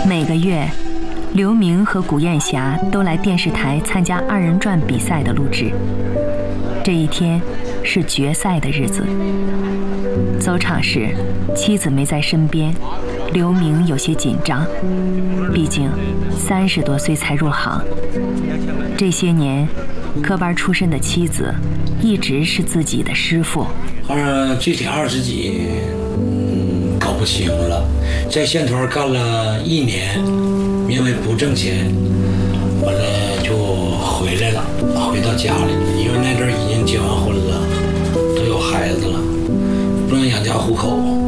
每个月，刘明和古艳霞都来电视台参加二人转比赛的录制。这一天是决赛的日子。走场时，妻子没在身边，刘明有些紧张，毕竟30多岁才入行。这些年，科班出身的妻子一直是自己的师傅。 具体20几，搞不清了。在线团干了1年，因为不挣钱，完了就回来了，回到家里了。因为那阵已经结完婚了，都有孩子了，不能养家糊口。